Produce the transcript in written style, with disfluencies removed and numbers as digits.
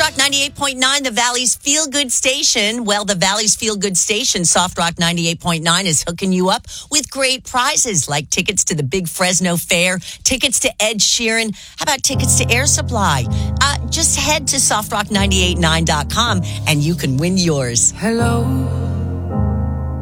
Rock 98.9, the Valley's Feel Good Station. Well, the Valley's Feel Good Station, Soft Rock 98.9, is hooking you up with great prizes like tickets to the Big Fresno Fair, tickets to Ed Sheeran. How about tickets to Air Supply? Just head to softrock989.com and you can win yours. Hello.